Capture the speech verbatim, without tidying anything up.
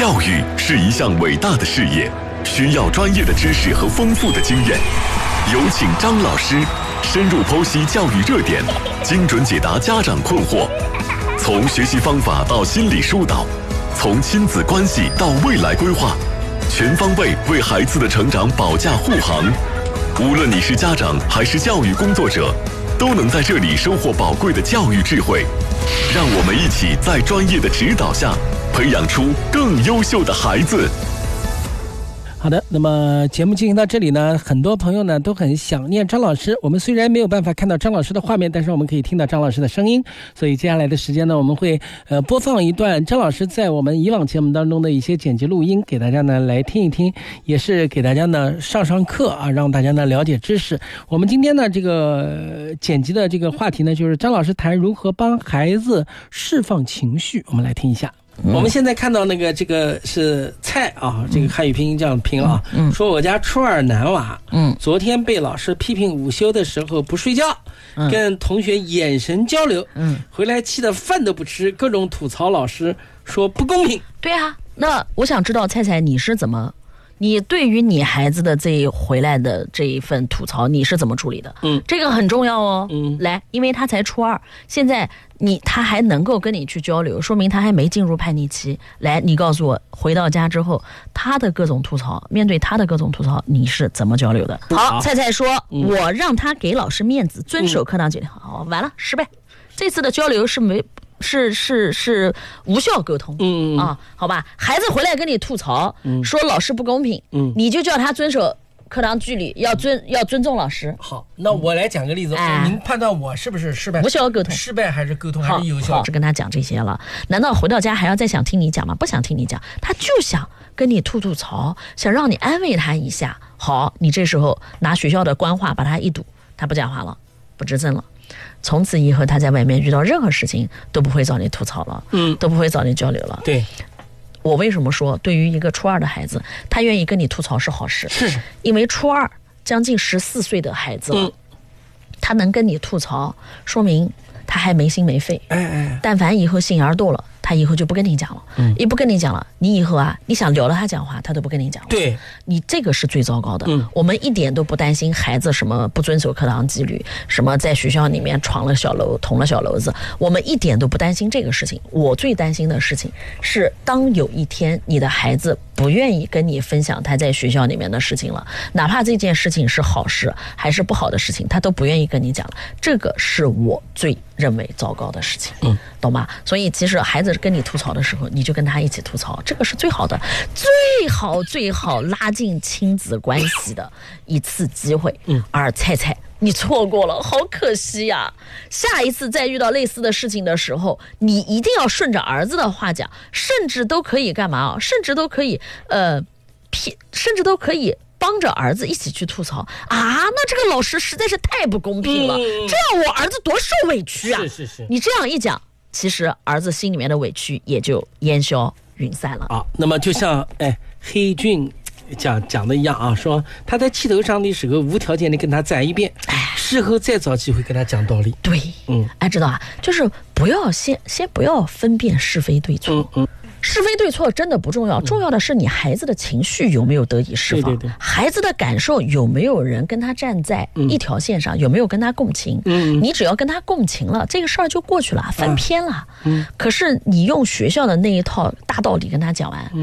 教育是一项伟大的事业，需要专业的知识和丰富的经验。有请张老师深入剖析教育热点，精准解答家长困惑。从学习方法到心理疏导，从亲子关系到未来规划，全方位为孩子的成长保驾护航。无论你是家长还是教育工作者，都能在这里收获宝贵的教育智慧。让我们一起在专业的指导下，培养出更优秀的孩子。 好的，那么节目进行到这里呢，很多朋友呢都很想念张老师。我们虽然没有办法看到张老师的画面，但是我们可以听到张老师的声音。所以接下来的时间呢，我们会呃播放一段张老师在我们以往节目当中的一些剪辑录音，给大家呢来听一听，也是给大家呢上上课啊，让大家呢了解知识。我们今天呢这个剪辑的这个话题呢，就是张老师谈如何帮孩子释放情绪。我们来听一下。嗯、我们现在看到那个这个是菜啊，这个汉语拼音这样拼啊，嗯，说我家初二男娃，嗯，昨天被老师批评午休的时候不睡觉，嗯，跟同学眼神交流，嗯，回来气得饭都不吃，各种吐槽老师，说不公平。 对啊，那我想知道菜菜你是怎么，你对于你孩子的这一回来的这一份吐槽，你是怎么处理的？嗯，这个很重要哦。嗯，来，因为他才初二，现在你他还能够跟你去交流，说明他还没进入叛逆期。来，你告诉我，回到家之后，他的各种吐槽，面对他的各种吐槽，你是怎么交流的？好，菜菜说、嗯，我让他给老师面子，遵守课堂纪律。好，完了，失败。这次的交流是没。是是是无效沟通，嗯啊，好吧，孩子回来跟你吐槽，嗯，说老师不公平，嗯，你就叫他遵守课堂纪律，要尊要尊重老师。 好，那我来讲个例子，哎、您判断我是不是失败？ 无效沟通， 失败还是沟通还是有效？ 是跟他讲这些了，难道回到家还要再想听你讲吗？不想听你讲，他就想跟你吐吐槽，想让你安慰他一下。好，你这时候拿学校的官话把他一堵，他不讲话了，不吱声了。从此以后，他在外面遇到任何事情都不会找你吐槽了，嗯，都不会找你交流了。 对， 我为什么说对于一个初二的孩子，他愿意跟你吐槽是好事？ 是， 因为初二将近十四岁的孩子了、嗯，他能跟你吐槽，说明他还没心没肺。哎哎，但凡以后心眼动了，他以后就不跟你讲了。嗯，一不跟你讲了，你以后啊，你想聊了他讲话，他都不跟你讲了。 对， 你这个是最糟糕的。嗯，我们一点都不担心孩子什么不遵守课堂纪律，什么在学校里面闯了小楼、捅了小娄子，我们一点都不担心这个事情。我最担心的事情是，当有一天你的孩子不愿意跟你分享他在学校里面的事情了，哪怕这件事情是好事还是不好的事情，他都不愿意跟你讲了。这个是我最认为糟糕的事情，嗯，懂吗？所以其实孩子跟你吐槽的时候，你就跟他一起吐槽，这个是最好的，最好最好拉近亲子关系的一次机会。嗯，而菜菜你错过了，好可惜呀！下一次再遇到类似的事情的时候，你一定要顺着儿子的话讲，甚至都可以干嘛啊？甚至都可以呃，甚至都可以帮着儿子一起去吐槽啊！那这个老师实在是太不公平了，嗯、这样我儿子多受委屈啊！ 是是是， 你这样一讲，其实儿子心里面的委屈也就烟消云散了啊。那么就像哎黑俊讲讲的一样啊，说他在气头上的时候无条件的跟他站一遍，哎，事后再找机会跟他讲道理。 对，嗯，哎，知道啊，就是不要先先不要分辨是非对错。嗯嗯。是非对错真的不重要，重要的是你孩子的情绪有没有得以释放，对对对，孩子的感受有没有人跟他站在一条线上，嗯、有没有跟他共情。嗯，你只要跟他共情了，这个事儿就过去了，翻篇了。嗯，可是你用学校的那一套大道理跟他讲完。